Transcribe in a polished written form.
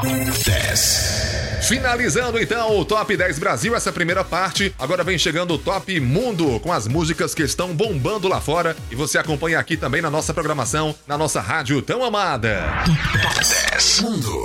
10. Finalizando então o Top 10 Brasil, essa primeira parte. Agora vem chegando o Top Mundo, com as músicas que estão bombando lá fora. E você acompanha aqui também na nossa programação, na nossa rádio tão amada. Top 10 Mundo.